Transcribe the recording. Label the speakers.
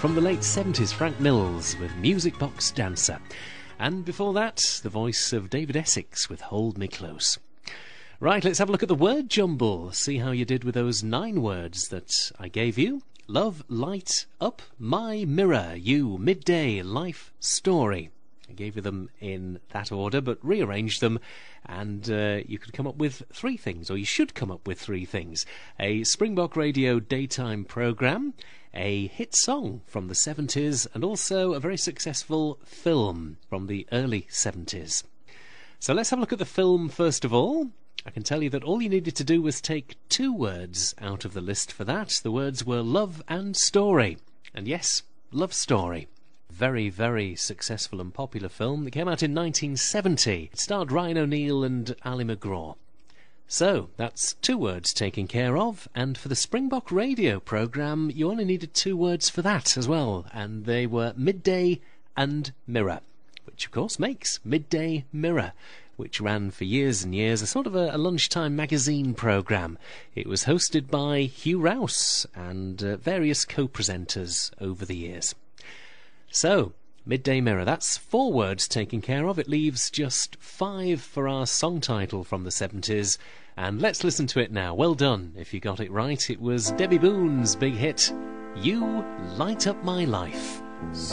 Speaker 1: from the late 70s, Frank Mills with Music Box Dancer. And before that, the voice of David Essex with Hold Me Close. Right, let's have a look at the word jumble. See how you did with those 9 words that I gave you. Love, light, up, my, mirror, you, midday, life, story. I gave you them in that order, but rearranged them, and you could come up with 3 things, or you should come up with 3 things. A Springbok Radio daytime programme, a hit song from the 70s, and also a very successful film from the early 70s. So let's have a look at the film first of all. I can tell you that all you needed to do was take 2 words out of the list for that. The words were love and story. And yes, Love Story. Very, very successful and popular film that came out in 1970. It starred Ryan O'Neal and Ali MacGraw. So, that's 2 words taken care of, and for the Springbok Radio programme, you only needed 2 words for that as well, and they were midday and mirror, which of course makes Midday Mirror, which ran for years and years, a sort of a lunchtime magazine programme. It was hosted by Hugh Rouse and various co-presenters over the years. So, Midday Mirror, that's 4 words taken care of. It leaves just 5 for our song title from the 70s. And let's listen to it now. Well done if you got it right. It was Debbie Boone's big hit, You Light Up My Life.